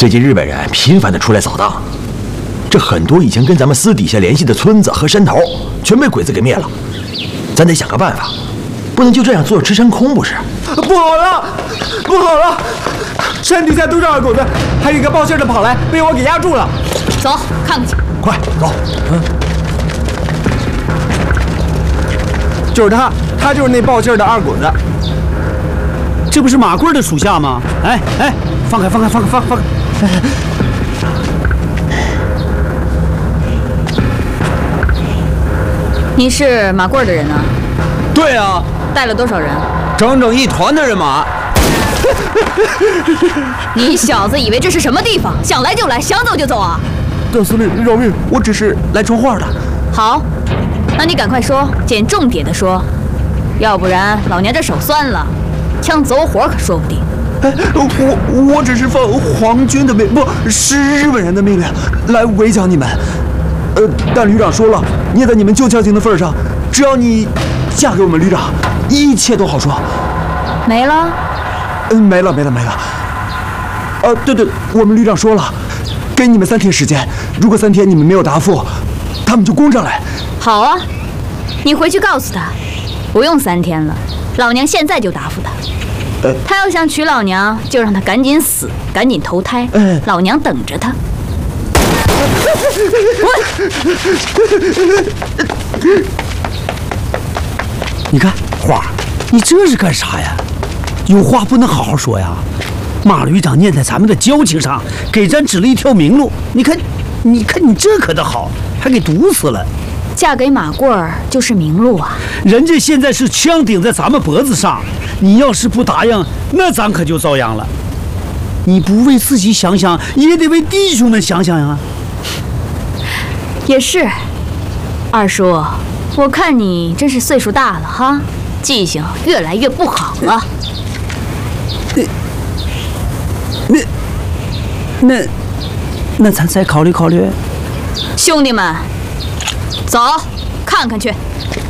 最近日本人频繁地出来扫荡，这很多以前跟咱们私底下联系的村子和山头，全被鬼子给灭了。咱得想个办法，不能就这样坐吃山空，不是？ 不好了，不好了！山底下都是二狗子，还有一个报信的跑来，被我给压住了。 走，看看去。 快走！ 就是他就是那报信的二狗子。 这不是马贵的属下吗？哎，放开！ 你是马贵的人啊？ 对啊， 带了多少人？ 整整一团的人马。 你小子以为这是什么地方？想来就来，想走就走啊？ 大司令饶命，我只是来传话的。 好，那你赶快说，捡重点的说，要不然老娘这手酸了，枪走火可说不定。 我只是奉皇军的不是日本人的命令来围剿你们。但旅长说了，念在你们救将军的份上，只要你嫁给我们旅长，一切都好说。 没了？ 没了。对，我们旅长说了，给你们3天时间，如果3天你们没有答复，他们就攻上来。 好啊，你回去告诉他，不用3天了，老娘现在就答复他。他要想娶老娘，就让他赶紧死，赶紧投胎，老娘等着他。 你看花儿，你这是干啥呀？有话不能好好说呀！马旅长念在咱们的交情上，给咱指了一条明路。你看你这可倒好，还给毒死了。 嫁给马贵儿就是明路啊！ 人家现在是枪顶在咱们脖子上，你要是不答应，那咱可就遭殃了。你不为自己想想，也得为弟兄们想想呀。 也是，二叔，我看你真是岁数大了哈，记性越来越不好了。 那咱再考虑考虑。 兄弟们，走，看看去。